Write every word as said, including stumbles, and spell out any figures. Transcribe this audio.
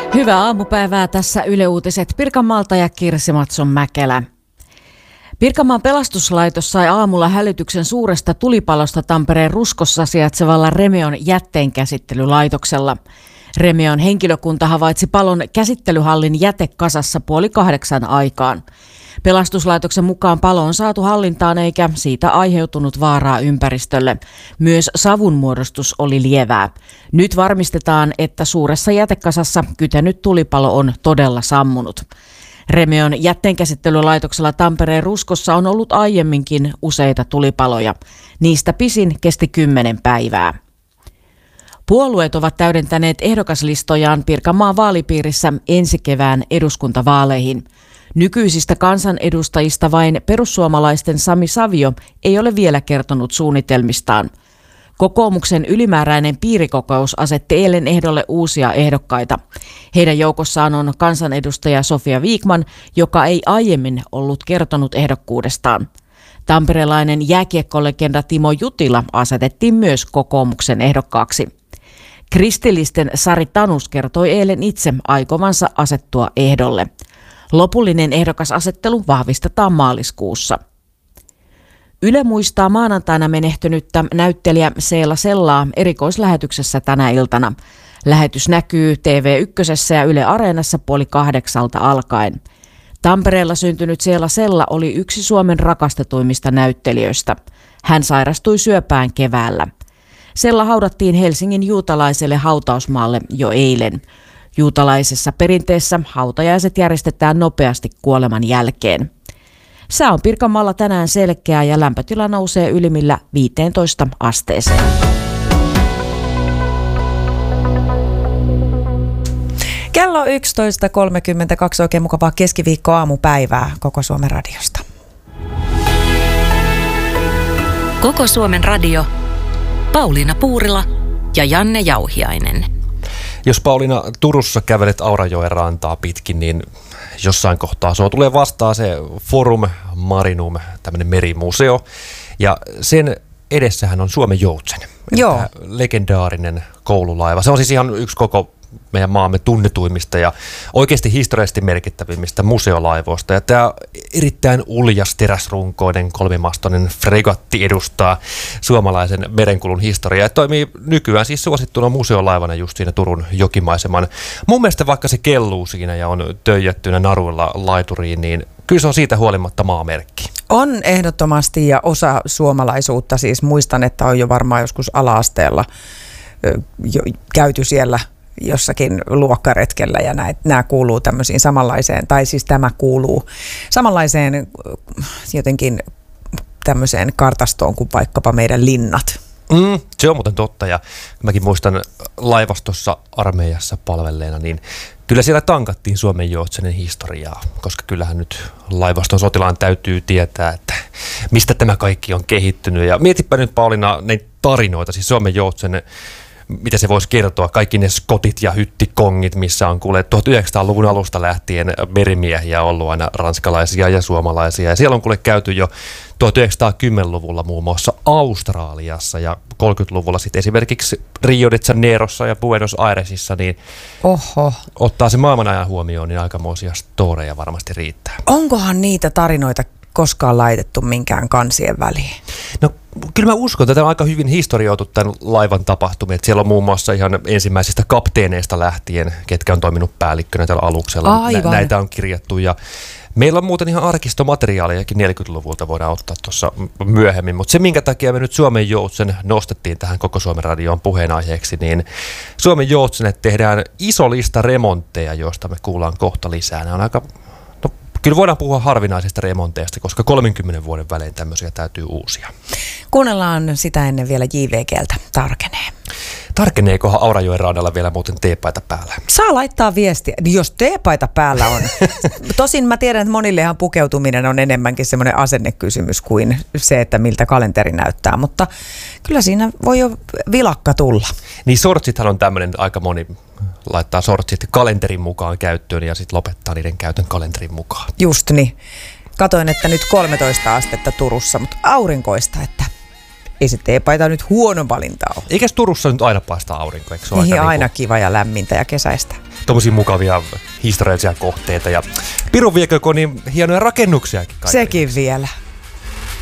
Hyvää aamupäivää, tässä Yle Uutiset Pirkanmaalta ja Kirsi Matson-Mäkelä. Pirkanmaan pelastuslaitos sai aamulla hälytyksen suuresta tulipalosta Tampereen Ruskossa sijaitsevalla Remeon jätteenkäsittelylaitoksella. Remeon henkilökunta havaitsi palon käsittelyhallin jätekasassa puoli kahdeksan aikaan. Pelastuslaitoksen mukaan palo on saatu hallintaan eikä siitä aiheutunut vaaraa ympäristölle. Myös savunmuodostus oli lievää. Nyt varmistetaan, että suuressa jätekasassa kytenyt tulipalo on todella sammunut. Remeon jätteenkäsittelylaitoksella Tampereen Ruskossa on ollut aiemminkin useita tulipaloja. Niistä pisin kesti kymmenen päivää. Puolueet ovat täydentäneet ehdokaslistojaan Pirkanmaan vaalipiirissä ensi kevään eduskuntavaaleihin. Nykyisistä kansanedustajista vain perussuomalaisten Sami Savio ei ole vielä kertonut suunnitelmistaan. Kokoomuksen ylimääräinen piirikokous asetti eilen ehdolle uusia ehdokkaita. Heidän joukossaan on kansanedustaja Sofia Vikman, joka ei aiemmin ollut kertonut ehdokkuudestaan. Tamperelainen jääkiekkolegenda Timo Jutila asetettiin myös kokoomuksen ehdokkaaksi. Kristillisten Sari Tanus kertoi eilen itse aikovansa asettua ehdolle. Lopullinen ehdokasasettelu vahvistetaan maaliskuussa. Yle muistaa maanantaina menehtynyttä näyttelijä Seela Sellaa erikoislähetyksessä tänä iltana. Lähetys näkyy T V yksi ja Yle Areenassa puoli kahdeksalta alkaen. Tampereella syntynyt Seela Sella oli yksi Suomen rakastetuimmista näyttelijöistä. Hän sairastui syöpään keväällä. Sella haudattiin Helsingin juutalaiselle hautausmaalle jo eilen. Juutalaisessa perinteessä hautajaiset järjestetään nopeasti kuoleman jälkeen. Sää on Pirkanmaalla tänään selkeää ja lämpötila nousee ylimmillä viiteentoista asteeseen. Kello yksitoista kolmekymmentäkaksi, oikein mukavaa keskiviikko-aamupäivää Koko Suomen radiosta. Koko Suomen radio, Pauliina Puurila ja Janne Jauhiainen. Jos Pauliina Turussa kävelet Aurajoen rantaa pitkin, niin jossain kohtaa se tulee vastaan se Forum Marinum, tämmöinen merimuseo. Ja sen edessähän on Suomen Joutsen, Joo. legendaarinen koululaiva. Se on siis ihan yksi koko meidän maamme tunnetuimmista ja oikeasti historiallisesti merkittävimmistä museolaivoista. Ja tämä erittäin uljas teräsrunkoinen kolmimastoinen fregatti edustaa suomalaisen merenkulun historiaa ja toimii nykyään siis suosittuna museolaivana just siinä Turun jokimaiseman. Mun mielestä vaikka se kelluu siinä ja on töijättynä naruilla laituriin, niin kyllä se on siitä huolimatta maamerkki. On ehdottomasti ja osa suomalaisuutta. Siis muistan, että on jo varmaan joskus ala-asteella jo käyty siellä jossakin luokkaretkellä ja näet, nämä kuuluu tämmöisiin samanlaiseen, tai siis tämä kuuluu samanlaiseen jotenkin tämmöiseen kartastoon kuin vaikkapa meidän linnat. Mm, se on muuten totta ja mäkin muistan laivastossa armeijassa palvelleena, niin kyllä siellä tankattiin Suomen Joutsenen historiaa, koska kyllähän nyt laivaston sotilaan täytyy tietää, että mistä tämä kaikki on kehittynyt. Ja mietipä nyt Pauliina ne tarinoita, siis Suomen Joutsen, mitä se voisi kertoa, kaikki ne skotit ja hyttikongit, missä on kuule tuhatyhdeksänsataaluvun alusta lähtien merimiehiä ollut aina ranskalaisia ja suomalaisia. Ja siellä on kuule käyty jo tuhatyhdeksänsataakymmenluvulla muun muassa Australiassa ja kolmekymmentäluvulla sitten esimerkiksi Rio de Janeirossa ja Buenos Airesissa, niin Oho. ottaa se maailman ajan huomioon, niin aikamoisia storeja varmasti riittää. Onkohan niitä tarinoita koskaan laitettu minkään kansien väliin? No kyllä mä uskon, että tämä on aika hyvin historioitu tämän laivan tapahtumia. Että siellä on muun muassa ihan ensimmäisistä kapteeneista lähtien, ketkä on toiminut päällikkönä tällä aluksella. Aivan. Näitä on kirjattu ja meillä on muuten ihan arkistomateriaaliakin neljäkymmentäluvulta voidaan ottaa tuossa myöhemmin. Mutta se, minkä takia me nyt Suomen Joutsen nostettiin tähän Koko Suomen radioon puheenaiheeksi, niin Suomen Joutsenne tehdään iso lista remontteja, joista me kuullaan kohta lisää. Nämä on aika... Kyllä voidaan puhua harvinaisista remonteista, koska kolmenkymmenen vuoden välein tämmöisiä täytyy uusia. Kuunnellaan sitä ennen vielä J V-G:ltä tarkenee. Tarkeneekohan Aurajoen radalla vielä muuten teepaita päällä? Saa laittaa viestiä, jos teepaita päällä on. Tosin mä tiedän, että monillehan pukeutuminen on enemmänkin semmoinen asennekysymys kuin se, että miltä kalenteri näyttää, mutta kyllä siinä voi jo vilakka tulla. Niin sortsithan on tämmöinen, aika moni laittaa sortsit kalenterin mukaan käyttöön ja sitten lopettaa niiden käytön kalenterin mukaan. Just niin. Katoin, että nyt kolmetoista astetta Turussa, mutta aurinkoista, että ei se teepaita nyt huono valinta ole. Eikäs Turussa nyt aina paista aurinko, eikö se ole Niin aika aina niinku, kiva ja lämmintä ja kesäistä. tommosia mukavia historiallisia kohteita ja Pirun viekö, niin hienoja rakennuksiakin kaikille. Sekin vielä.